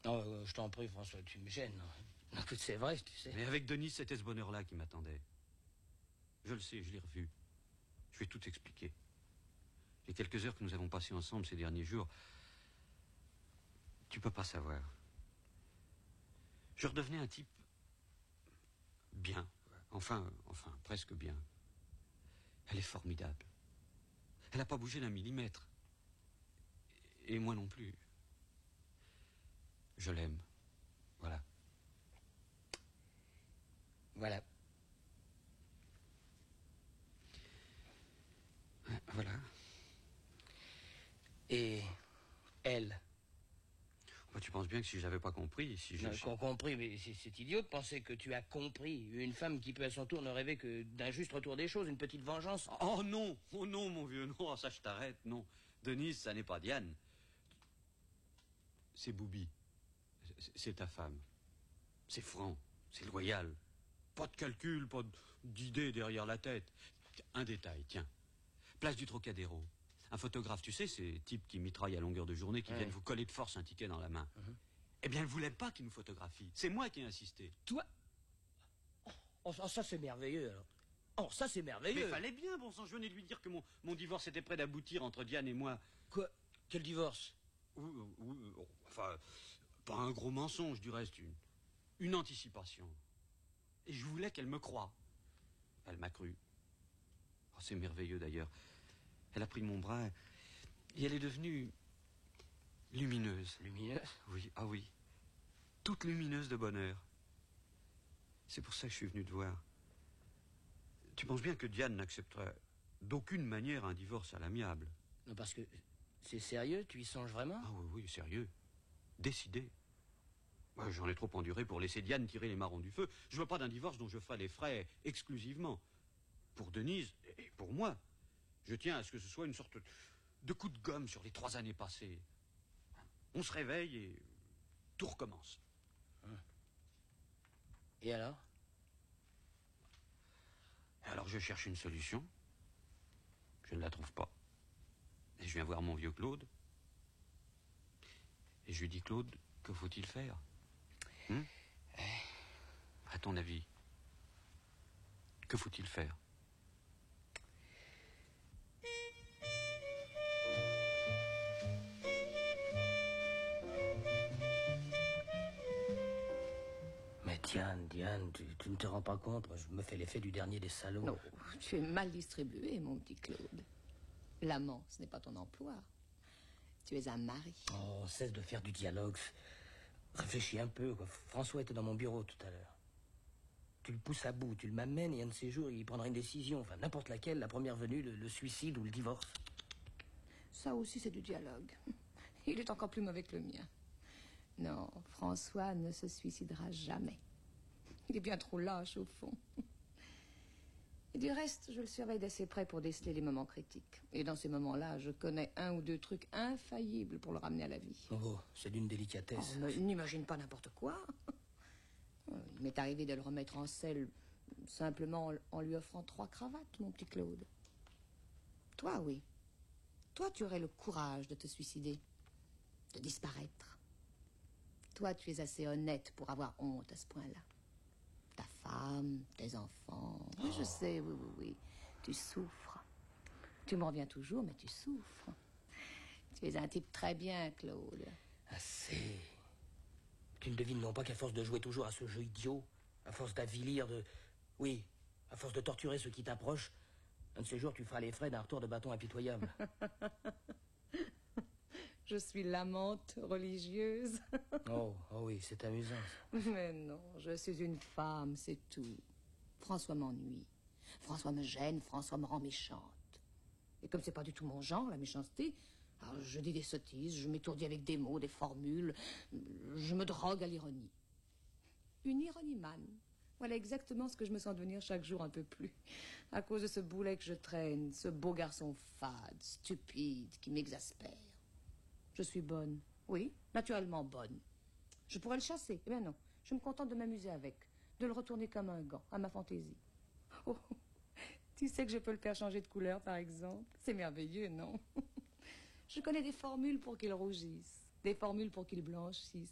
Oh, je t'en prie, François, tu me gênes. Écoute, c'est vrai, tu sais. Mais avec Denise, c'était ce bonheur-là qui m'attendait. Je le sais, je l'ai revu. Je vais tout expliquer. Les quelques heures que nous avons passées ensemble ces derniers jours, tu peux pas savoir. Je redevenais un type bien. Enfin, presque bien. Elle est formidable. Elle n'a pas bougé d'un millimètre. Et moi non plus. Je l'aime. Voilà. Voilà. Voilà. Et elle? Bah, tu penses bien que si je n'avais pas compris, si je... J'ai compris, mais c'est idiot de penser que tu as compris. Une femme qui peut à son tour ne rêver que d'un juste retour des choses, une petite vengeance. Oh non, mon vieux, non, ça je t'arrête, non. Denise, ça n'est pas Diane. C'est Boubi. C'est ta femme. C'est franc, c'est loyal. Pas de calcul, pas d'idée derrière la tête. Un détail, tiens. Place du Trocadéro. Un photographe, tu sais, ces types qui mitraillent à longueur de journée, qui viennent vous coller de force un ticket dans la main. Eh bien, elle ne voulait pas qu'il nous photographie. C'est moi qui ai insisté. Toi? Oh, ça c'est merveilleux, alors. Oh, ça c'est merveilleux. Mais fallait bien, bon sang, je venais de lui dire que mon divorce était prêt d'aboutir entre Diane et moi. Quoi? Quel divorce? Enfin, pas un gros mensonge, du reste, une anticipation. Et je voulais qu'elle me croie. Elle m'a cru. Oh, c'est merveilleux, d'ailleurs. Elle a pris mon bras et elle est devenue lumineuse. Lumineuse? Oui, ah oui. Toute lumineuse de bonheur. C'est pour ça que je suis venu te voir. Tu penses bien que Diane n'accepterait d'aucune manière un divorce à l'amiable? Non, parce que c'est sérieux, tu y songes vraiment? Ah oui, sérieux. Décidé. J'en ai trop enduré pour laisser Diane tirer les marrons du feu. Je veux pas d'un divorce dont je ferai les frais exclusivement. Pour Denise et pour moi. Je tiens à ce que ce soit une sorte de coup de gomme sur les 3 années passées. On se réveille et tout recommence. Et alors? Alors je cherche une solution. Je ne la trouve pas. Et je viens voir mon vieux Claude. Et je lui dis, Claude, que faut-il faire? À ton avis, que faut-il faire? Mais Diane, tu ne te rends pas compte? Moi, je me fais l'effet du dernier des salauds. Non, tu es mal distribué, mon petit Claude. L'amant, ce n'est pas ton emploi. Tu es un mari. Oh, cesse de faire du dialogue. Réfléchis un peu, quoi. François était dans mon bureau tout à l'heure. Tu le pousses à bout, tu le m'amènes et un de ces jours, il prendra une décision. Enfin, n'importe laquelle, la première venue, le suicide ou le divorce. Ça aussi, c'est du dialogue. Il est encore plus mauvais que le mien. Non, François ne se suicidera jamais. Il est bien trop lâche, au fond. Et du reste, je le surveille d'assez près pour déceler les moments critiques. Et dans ces moments-là, je connais 1 ou 2 trucs infaillibles pour le ramener à la vie. Oh, c'est d'une délicatesse. Oh, n'imagine pas n'importe quoi. Il m'est arrivé de le remettre en selle simplement en lui offrant 3 cravates, mon petit Claude. Toi, oui. Toi, tu aurais le courage de te suicider, de disparaître. Toi, tu es assez honnête pour avoir honte à ce point-là. Ta femme, tes enfants... Oui, je sais, oui. Tu souffres. Tu m'en reviens toujours, mais tu souffres. Tu es un type très bien, Claude. Assez. Tu ne devines non pas qu'à force de jouer toujours à ce jeu idiot, à force d'avilir, Oui, à force de torturer ceux qui t'approchent, un de ces jours, tu feras les frais d'un retour de bâton impitoyable. Je suis l'amante religieuse. Oh oui, c'est amusant. Mais non, je suis une femme, c'est tout. François m'ennuie. François me gêne, François me rend méchante. Et comme c'est pas du tout mon genre, la méchanceté, alors je dis des sottises, je m'étourdis avec des mots, des formules, je me drogue à l'ironie. Une ironimane. Voilà exactement ce que je me sens devenir chaque jour un peu plus. À cause de ce boulet que je traîne, ce beau garçon fade, stupide, qui m'exaspère. Je suis bonne. Oui, naturellement bonne. Je pourrais le chasser. Eh bien non, je me contente de m'amuser avec, de le retourner comme un gant, à ma fantaisie. Oh, tu sais que je peux le faire changer de couleur, par exemple. C'est merveilleux, non? Je connais des formules pour qu'il rougisse, des formules pour qu'il blanchisse,